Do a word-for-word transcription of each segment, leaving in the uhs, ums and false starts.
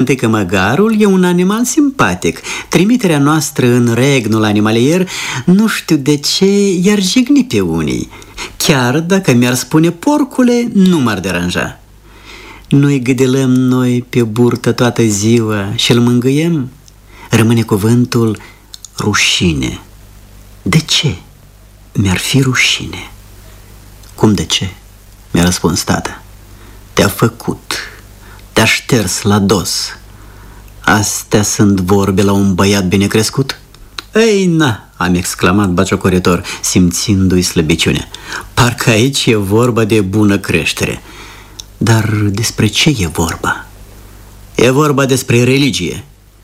întâi că măgarul e un animal simpatic. Trimiterea noastră în regnul animalier nu știu de ce i-ar jigni pe unii. Chiar dacă mi-ar spune porcule, nu m-ar deranja. Noi gâdelăm noi pe burtă toată ziua și îl mângâiem. Rămâne cuvântul rușine. De ce mi-ar fi rușine? Cum de ce? Mi-a răspuns tata. Te-a făcut, te-a șters la dos. Astea sunt vorbe la un băiat bine crescut? Ei, na, am exclamat baciocoritor, simțindu-i slăbiciunea. Parcă aici e vorba de bună creștere. Dar despre ce e vorba? E vorba despre religie.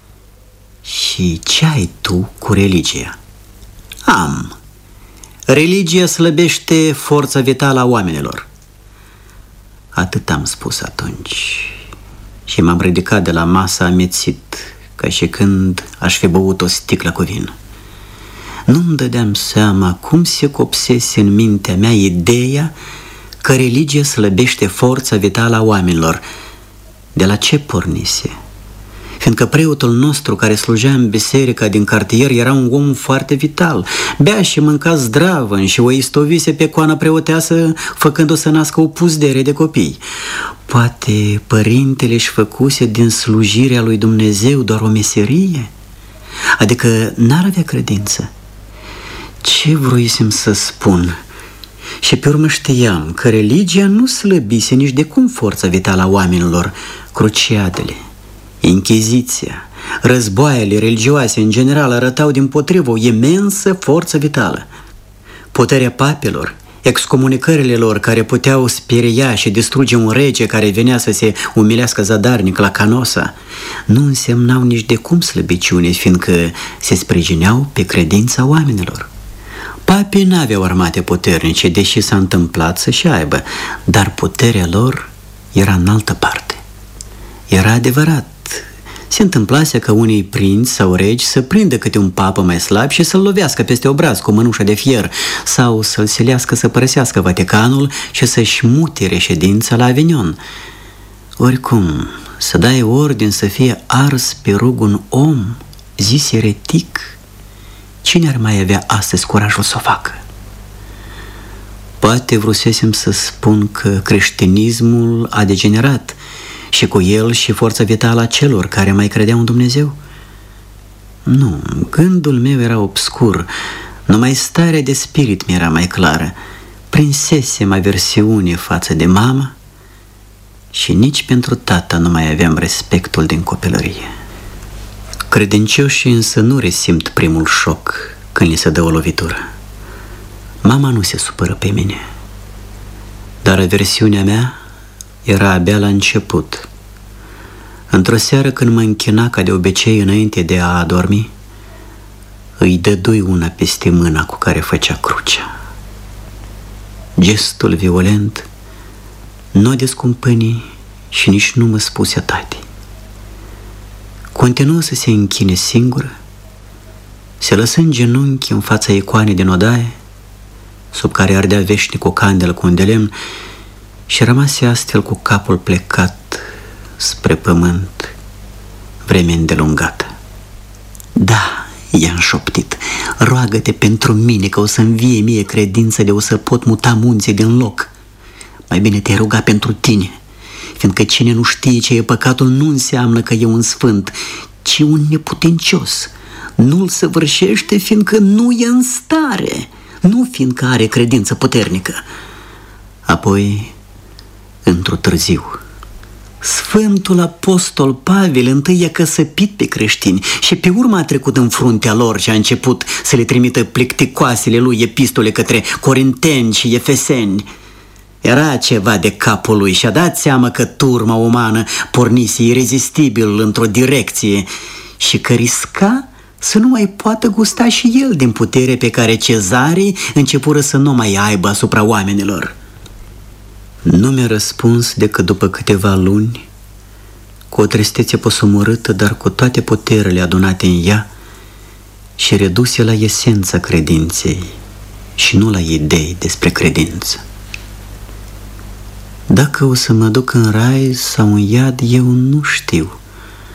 Și ce ai tu cu religia? Am. Religia slăbește forța vitală a oamenilor. Atât am spus atunci. Și m-am ridicat de la masă amețit, ca și când aș fi băut o sticlă cu vin. Nu-mi dădeam seama cum se copsese în mintea mea ideea că religia slăbește forța vitală a oamenilor. De la ce pornise? Fiindcă preotul nostru care slujea în biserica din cartier era un om foarte vital. Bea și mânca zdravăn și o istovise pe coana preoteasă, făcându-o să nască o puzdere de copii. Poate părintele își făcuse din slujirea lui Dumnezeu doar o meserie? Adică n-ar avea credință. Ce vroisem să spun? Și pe urmă știam că religia nu slăbise nici de cum forța vitală a oamenilor. Cruciadele, Inchiziția, războaiele religioase în general arătau dimpotrivă o imensă forță vitală. Puterea papilor, excomunicările lor care puteau speria și distruge un rege care venea să se umilească zadarnic la Canosa, nu însemnau nici de cum slăbiciune, fiindcă se sprijineau pe credința oamenilor. Papii n-aveau armate puternice, deși s-a întâmplat să și aibă, dar puterea lor era în altă parte. Era adevărat, se întâmplase că unii prinți sau regi să prindă câte un papă mai slab și să-l lovească peste obraz cu mânușă de fier sau să-l silească să părăsească Vaticanul și să-și mute reședința la Avignon. Oricum, să dai ordin să fie ars pe rug un om, zis eretic, cine ar mai avea astăzi curajul să o facă? Poate vrusesem să spun că creștinismul a degenerat și cu el și forța vitală a celor care mai credeau în Dumnezeu? Nu, gândul meu era obscur, numai starea de spirit mi era mai clară. Prinsesem aversiune față de mama și nici pentru tata nu mai aveam respectul din copilărie. Credincioșii însă nu resimt primul șoc când li se dă o lovitură. Mama nu se supără pe mine, dar aversiunea mea era abia la început. Într-o seară când mă închina ca de obicei înainte de a adormi, îi dădui una peste mâna cu care făcea crucea. Gestul violent nu o descumpăni și nici nu mă spuse tati. Continuă să se închine singură, se lăsă în genunchi în fața icoanei din odaie, sub care ardea veșnic o candelă cu un de lemn, și rămase astfel cu capul plecat spre pământ vreme îndelungată. Da, i-am șoptit, roagă-te pentru mine că o să-mi vie mie credință de o să pot muta munții din loc. Mai bine te-ai ruga pentru tine, fiindcă cine nu știe ce e păcatul nu înseamnă că e un sfânt, ci un neputincios. Nu-l săvârșește fiindcă nu e în stare, nu fiindcă are credință puternică. Apoi, într-o târziu, Sfântul Apostol Pavel întâi i-a căsăpit pe creștini și pe urmă a trecut în fruntea lor și a început să le trimită plicticoasele lui epistole către corinteni și efeseni. Era ceva de capul lui și a dat seama că turma umană pornise irezistibil într-o direcție și că risca să nu mai poată gusta și el din putere pe care cezarii începură să nu mai aibă asupra oamenilor. Nu mi-a răspuns decât după câteva luni, cu o tristețe posomorâtă, dar cu toate puterile adunate în ea și reduse la esența credinței și nu la idei despre credință. Dacă o să mă duc în rai sau în iad, eu nu știu.